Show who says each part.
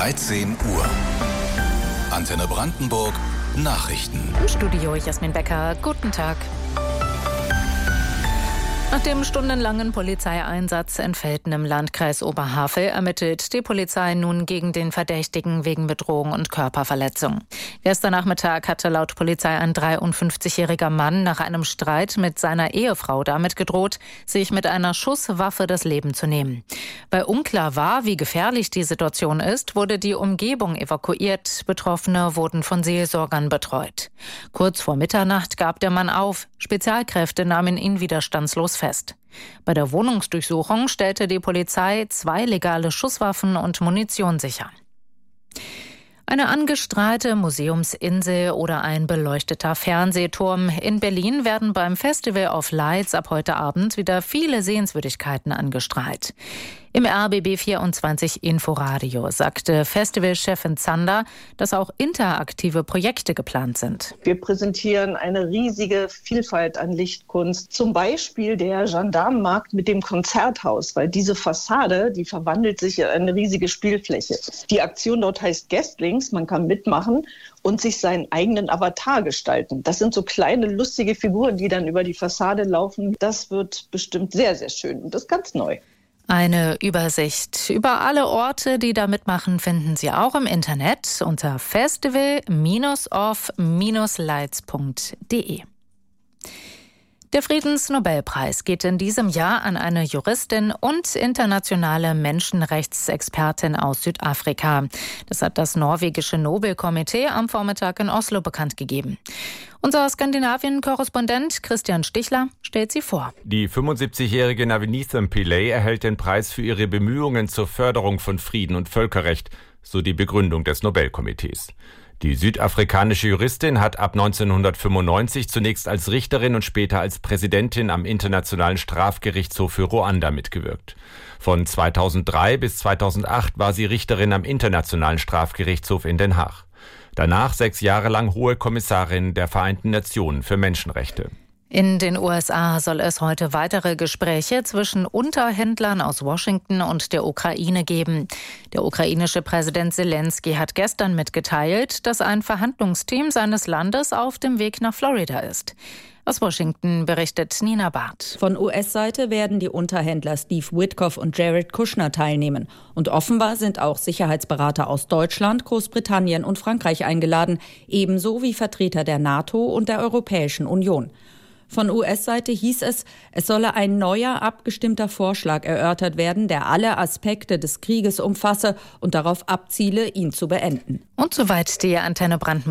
Speaker 1: 13 Uhr. Antenne Brandenburg, Nachrichten.
Speaker 2: Im Studio Jasmin Becker, guten Tag. Nach dem stundenlangen Polizeieinsatz in Velten im Landkreis Oberhavel ermittelt die Polizei nun gegen den Verdächtigen wegen Bedrohung und Körperverletzung. Gestern Nachmittag hatte laut Polizei ein 53-jähriger Mann nach einem Streit mit seiner Ehefrau damit gedroht, sich mit einer Schusswaffe das Leben zu nehmen. Weil unklar war, wie gefährlich die Situation ist, wurde die Umgebung evakuiert. Betroffene wurden von Seelsorgern betreut. Kurz vor Mitternacht gab der Mann auf. Spezialkräfte nahmen ihn widerstandslos fest. Bei der Wohnungsdurchsuchung stellte die Polizei 2 legale Schusswaffen und Munition sicher. Eine angestrahlte Museumsinsel oder ein beleuchteter Fernsehturm. In Berlin werden beim Festival of Lights ab heute Abend wieder viele Sehenswürdigkeiten angestrahlt. Im RBB 24 Inforadio sagte Festivalchefin Zander, dass auch interaktive Projekte geplant sind.
Speaker 3: Wir präsentieren eine riesige Vielfalt an Lichtkunst. Zum Beispiel der Gendarmenmarkt mit dem Konzerthaus, weil diese Fassade, die verwandelt sich in eine riesige Spielfläche. Die Aktion dort heißt Guestlings, man kann mitmachen und sich seinen eigenen Avatar gestalten. Das sind so kleine, lustige Figuren, die dann über die Fassade laufen. Das wird bestimmt sehr, sehr schön und das ist ganz neu.
Speaker 2: Eine Übersicht über alle Orte, die da mitmachen, finden Sie auch im Internet unter festival-of-lights.de. Der Friedensnobelpreis geht in diesem Jahr an eine Juristin und internationale Menschenrechtsexpertin aus Südafrika. Das hat das norwegische Nobelkomitee am Vormittag in Oslo bekannt gegeben. Unser Skandinavien-Korrespondent Christian Stichler stellt sie vor.
Speaker 4: Die 75-jährige Navinitha Pillay erhält den Preis für ihre Bemühungen zur Förderung von Frieden und Völkerrecht, so die Begründung des Nobelkomitees. Die südafrikanische Juristin hat ab 1995 zunächst als Richterin und später als Präsidentin am Internationalen Strafgerichtshof für Ruanda mitgewirkt. Von 2003 bis 2008 war sie Richterin am Internationalen Strafgerichtshof in Den Haag. Danach 6 Jahre lang Hohe Kommissarin der Vereinten Nationen für Menschenrechte.
Speaker 2: In den USA soll es heute weitere Gespräche zwischen Unterhändlern aus Washington und der Ukraine geben. Der ukrainische Präsident Zelensky hat gestern mitgeteilt, dass ein Verhandlungsteam seines Landes auf dem Weg nach Florida ist. Aus Washington berichtet Nina Barth.
Speaker 5: Von US-Seite werden die Unterhändler Steve Witkoff und Jared Kushner teilnehmen. Und offenbar sind auch Sicherheitsberater aus Deutschland, Großbritannien und Frankreich eingeladen, ebenso wie Vertreter der NATO und der Europäischen Union. Von US-Seite hieß es, es solle ein neuer, abgestimmter Vorschlag erörtert werden, der alle Aspekte des Krieges umfasse und darauf abziele, ihn zu beenden.
Speaker 2: Und soweit die Antenne Brandenburg.